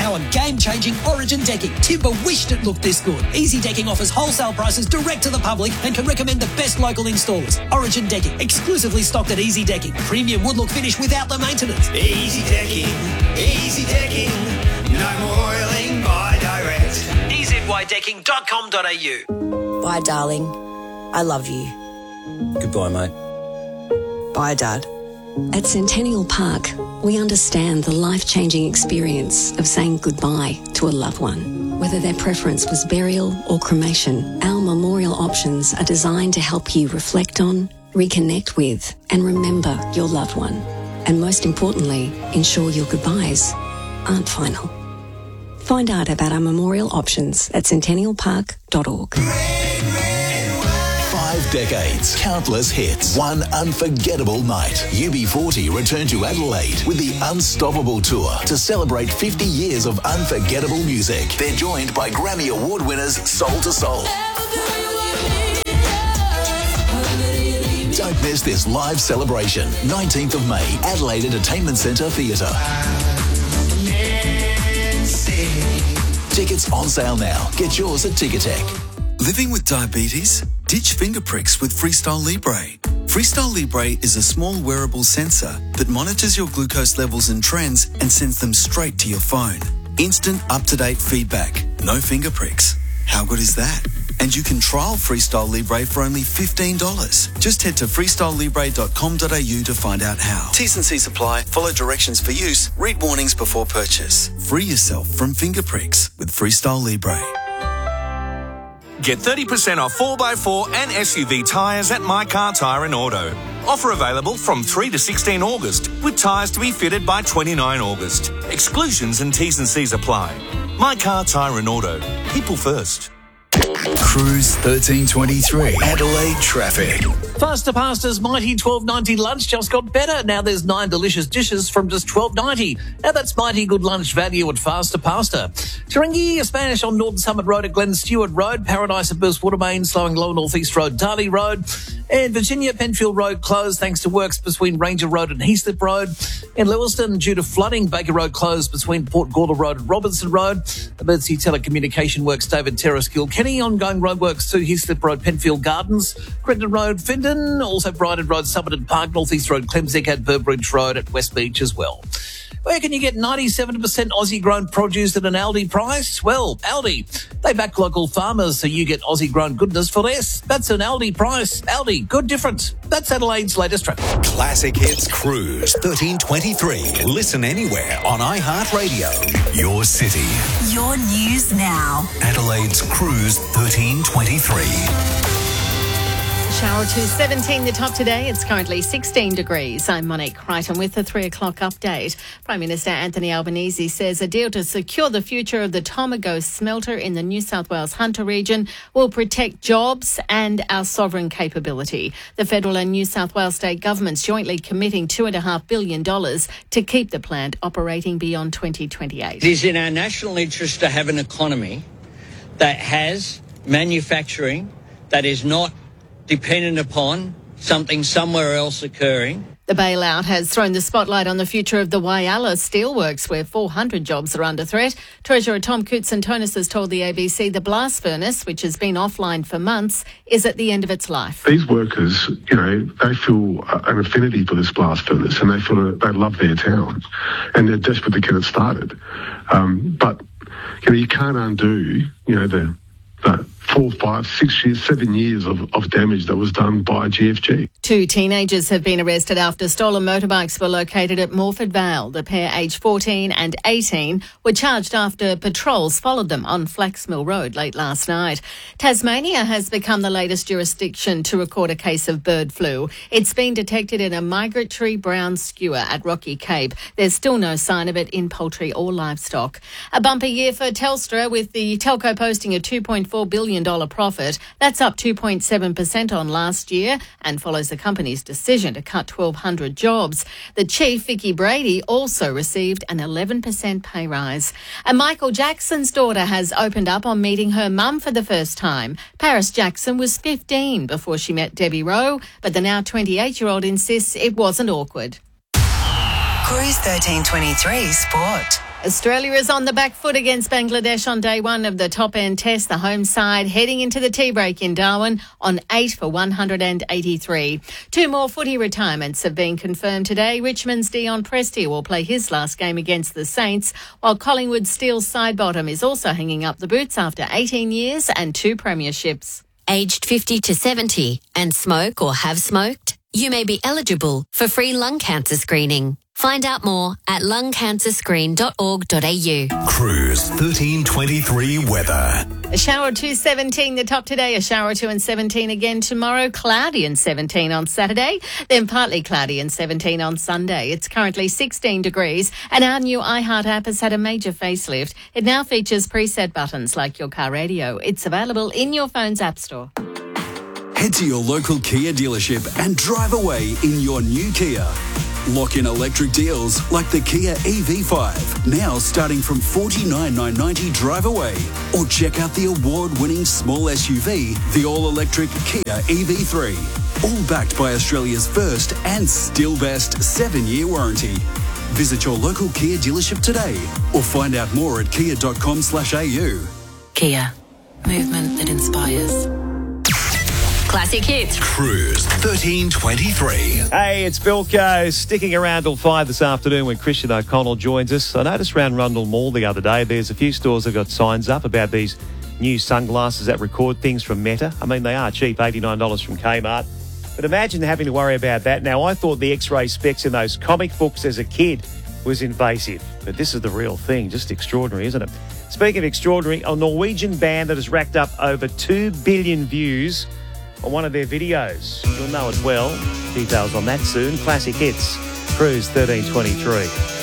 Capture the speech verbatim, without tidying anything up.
power game-changing Origin decking. Timber wished it looked this good. Easy Decking offers wholesale prices direct to the public and can recommend the best local installers. Origin Decking, exclusively stocked at Easy Decking. Premium wood look finish without the maintenance. Easy Decking, Easy Decking, no more oiling, buy direct. e z y decking dot com dot a u. Bye, darling. I love you. Goodbye, mate. Bye, Dad. At Centennial Park, we understand the life-changing experience of saying goodbye to a loved one. Whether their preference was burial or cremation, our memorial options are designed to help you reflect on, reconnect with, and remember your loved one. And most importantly, ensure your goodbyes aren't final. Find out about our memorial options at centennial park dot org. Five decades, countless hits, one unforgettable night. U B forty return to Adelaide with the Unstoppable Tour to celebrate fifty years of unforgettable music. They're joined by Grammy Award winners Soul to Soul. Don't miss this live celebration. nineteenth of May, Adelaide Entertainment Centre Theatre. Tickets on sale now. Get yours at Ticketek. Living with diabetes? Ditch finger pricks with Freestyle Libre. Freestyle Libre is a small wearable sensor that monitors your glucose levels and trends and sends them straight to your phone. Instant, up-to-date feedback. No finger pricks. How good is that? And you can trial Freestyle Libre for only fifteen dollars. Just head to freestyle libre dot com dot a u to find out how. T's and C's apply. Follow directions for use. Read warnings before purchase. Free yourself from finger pricks with Freestyle Libre. Get thirty percent off four by four and S U V tyres at My Car Tyre and Auto. Offer available from three to sixteen August, with tyres to be fitted by twenty-nine August. Exclusions and T's and C's apply. My Car Tyre and Auto. People first. Cruise thirteen twenty-three. Adelaide traffic. Faster Pasta's mighty twelve ninety lunch just got better. Now there's nine delicious dishes from just twelve ninety. Now that's mighty good lunch value at Faster Pasta. Taringi, Spanish on Northern Summit Road at Glen Stewart Road. Paradise at Burst Watermain, slowing low North East Road, Darley Road. And Virginia, Penfield Road closed thanks to works between Ranger Road and Heaslip Road. In Lewiston, due to flooding, Baker Road closed between Port Gawler Road and Robinson Road. Emergency telecommunication works, David Terrace, Kilkenny. Ongoing roadworks to Heaslip Road, Penfield Gardens. Crittenden Road, Findon. Also Brighton Road, Somerton Park. North East Road, Clemsec at Burbridge Road at West Beach as well. Where can you get ninety-seven percent Aussie-grown produce at an Aldi price? Well, Aldi. They back local farmers so you get Aussie-grown goodness for less. That's an Aldi price. Aldi, good difference. That's Adelaide's latest traffic. Classic Hits Cruise thirteen twenty-three. Listen anywhere on iHeartRadio. Your city. Your news now. Adelaide's Cruise thirteen twenty-three. Shower to seventeen, the top today. It's currently sixteen degrees. I'm Monique Crichton with the three o'clock update. Prime Minister Anthony Albanese says a deal to secure the future of the Tomago smelter in the New South Wales Hunter region will protect jobs and our sovereign capability. The federal and New South Wales state governments jointly committing two point five billion dollars to keep the plant operating beyond twenty twenty-eight. It is in our national interest to have an economy that has manufacturing that is not dependent upon something somewhere else occurring. The bailout has thrown the spotlight on the future of the Whyalla Steelworks, where four hundred jobs are under threat. Treasurer Tom Koutsantonis has told the A B C the blast furnace, which has been offline for months, is at the end of its life. These workers, you know, they feel an affinity for this blast furnace and they feel that they love their town and they're desperate to get it started. Um, but, you know, you can't undo, you know, the the four, five, six years, seven years of, of damage that was done by G F G. Two teenagers have been arrested after stolen motorbikes were located at Morford Vale. The pair, aged fourteen and eighteen, were charged after patrols followed them on Flaxmill Road late last night. Tasmania has become the latest jurisdiction to record a case of bird flu. It's been detected in a migratory brown skewer at Rocky Cape. There's still no sign of it in poultry or livestock. A bumper year for Telstra, with the telco posting a two point four billion dollars profit. That's up two point seven percent on last year and follows the company's decision to cut twelve hundred jobs. The chief, Vicky Brady, also received an eleven percent pay rise. And Michael Jackson's daughter has opened up on meeting her mum for the first time. Paris Jackson was fifteen before she met Debbie Rowe, but the now twenty-eight-year-old insists it wasn't awkward. Cruise thirteen twenty-three Sport. Australia is on the back foot against Bangladesh on day one of the top-end test. The home side heading into the tea break in Darwin on eight for one hundred eighty-three. Two more footy retirements have been confirmed today. Richmond's Dion Prestia will play his last game against the Saints, while Collingwood's Steele Sidebottom is also hanging up the boots after eighteen years and two premierships. Aged fifty to seventy and smoke or have smoked? You may be eligible for free lung cancer screening. Find out more at lung cancer screen dot org dot a u. Cruise thirteen twenty-three weather. A shower to seventeen, the top today. A shower to and seventeen again tomorrow. Cloudy and seventeen on Saturday. Then partly cloudy and seventeen on Sunday. It's currently sixteen degrees and our new iHeart app has had a major facelift. It now features preset buttons like your car radio. It's available in your phone's app store. Head to your local Kia dealership and drive away in your new Kia. Lock in electric deals like the Kia E V five, now starting from forty-nine thousand nine hundred ninety drive away. Or check out the award-winning small S U V, the all-electric Kia E V three. All backed by Australia's first and still best seven-year warranty. Visit your local Kia dealership today or find out more at kia dot com slash a u. Kia. Movement that inspires. Classic hits. Cruise thirteen twenty-three. Hey, it's Bilko sticking around till five this afternoon when Christian O'Connell joins us. I noticed around Rundle Mall the other day, there's a few stores that got signs up about these new sunglasses that record things from Meta. I mean, they are cheap, eighty-nine dollars from Kmart. But imagine having to worry about that. Now, I thought the X-ray specs in those comic books as a kid was invasive. But this is the real thing. Just extraordinary, isn't it? Speaking of extraordinary, a Norwegian band that has racked up over two billion views on one of their videos. You'll know it well. Details on that soon. Classic hits. Cruise thirteen twenty-three.